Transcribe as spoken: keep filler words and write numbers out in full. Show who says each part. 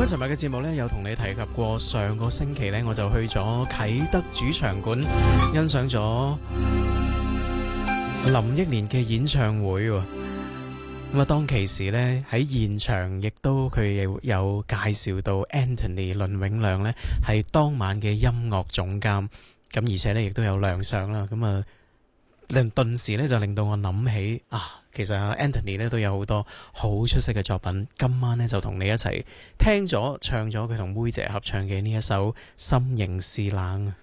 Speaker 1: 咁尋日嘅節目呢，有同你提及過，上個星期呢，我就去咗啟德主場館欣賞咗林憶蓮嘅演唱會喎。咁啊，當其時呢，喺現場亦都佢有有介紹到 Anthony 倫永亮呢係當晚嘅音樂總監，咁而且呢，亦都有亮相啦。咁啊，令頓時呢，就令到我諗起啊，其實 Anthony 呢都有好多好出色嘅作品。今晚呢，就同你一齊聽咗唱咗佢同妹姐合唱嘅呢一首《心仍是冷》。